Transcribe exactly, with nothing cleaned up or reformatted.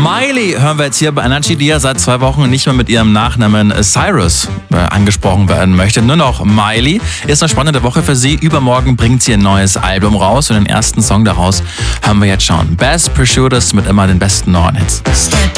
Miley hören wir jetzt hier bei Energy, die ja seit zwei Wochen nicht mehr mit ihrem Nachnamen Cyrus äh, angesprochen werden möchte. Nur noch Miley. Ist eine spannende Woche für sie. Übermorgen bringt sie ein neues Album raus und den ersten Song daraus hören wir jetzt schon. Best Prosciutto mit immer den besten neuen Hits.